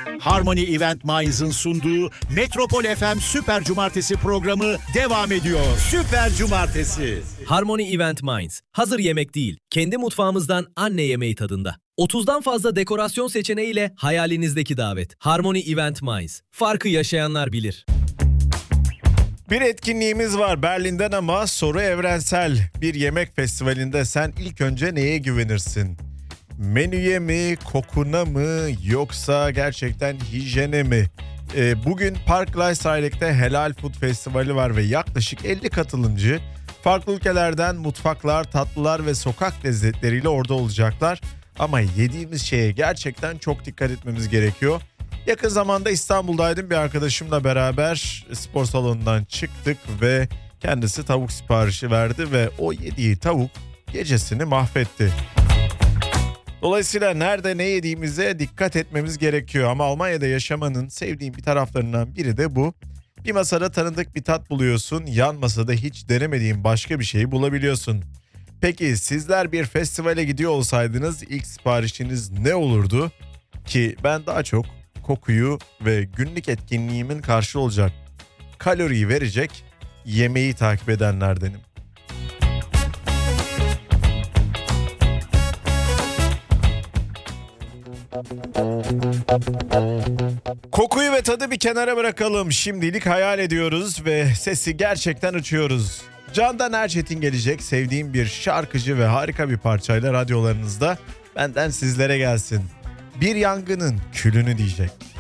Harmony Event Minds'ın sunduğu Metropol FM Süper Cumartesi programı devam ediyor. Süper Cumartesi. Harmony Event Minds. Hazır yemek değil, kendi mutfağımızdan anne yemeği tadında. 30'dan fazla dekorasyon seçeneğiyle hayalinizdeki davet. Harmony Event Minds. Farkı yaşayanlar bilir. Bir etkinliğimiz var Berlin'den ama soru evrensel. Bir yemek festivalinde sen ilk önce neye güvenirsin? Menüye mi, kokuna mı yoksa gerçekten hijyene mi? Bugün Park Gleisdreieck'te Helal Food Festivali var ve yaklaşık 50 katılımcı farklı ülkelerden mutfaklar, tatlılar ve sokak lezzetleriyle orada olacaklar. Ama yediğimiz şeye gerçekten çok dikkat etmemiz gerekiyor. Yakın zamanda İstanbul'daydım, bir arkadaşımla beraber spor salonundan çıktık ve kendisi tavuk siparişi verdi ve o yediği tavuk gecesini mahvetti. Dolayısıyla nerede ne yediğimize dikkat etmemiz gerekiyor ama Almanya'da yaşamanın sevdiğim bir taraflarından biri de bu. Bir masada tanıdık bir tat buluyorsun, yan masada hiç denemediğin başka bir şeyi bulabiliyorsun. Peki sizler bir festivale gidiyor olsaydınız ilk siparişiniz ne olurdu? Ki ben daha çok kokuyu ve günlük etkinliğimin karşı olacak kaloriyi verecek yemeği takip edenlerdenim. Kokuyu ve tadı bir kenara bırakalım. Şimdilik hayal ediyoruz ve sesi gerçekten açıyoruz. Candan Erçetin gelecek, sevdiğim bir şarkıcı ve harika bir parçayla radyolarınızda. Benden sizlere gelsin. Bir yangının külünü diyecek.